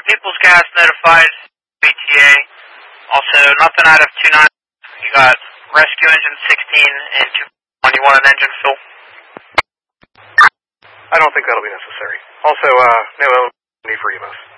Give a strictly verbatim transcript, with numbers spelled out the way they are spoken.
People's Gas notified B T A. Also, nothing out of two nine. You got rescue engine sixteen and two one. You want an engine fill? I don't think that'll be necessary. Also, uh, no need for E M O S.